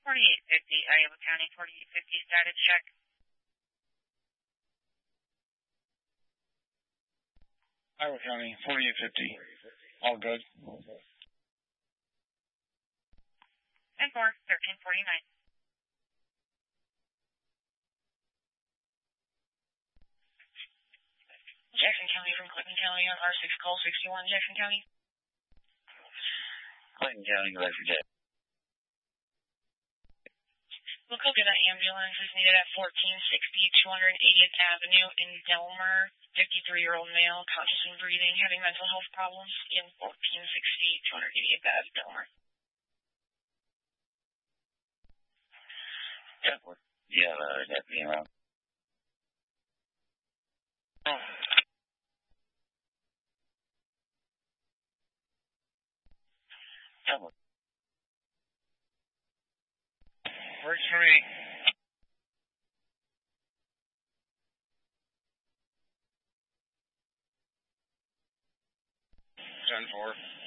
4850, Iowa County, 4850, status check. Iowa County, 4850. All good. And 1349. Jackson County from Clinton County on R6 call 61, Jackson County. Clinton County, go for Jack. Look, coconut ambulance is needed at 1460 280th Avenue in Delmer. 53-year-old male, conscious and breathing, having mental health problems in 1460 280th Avenue, Delmer. Yeah, deputy around. Works for me. Ten 4.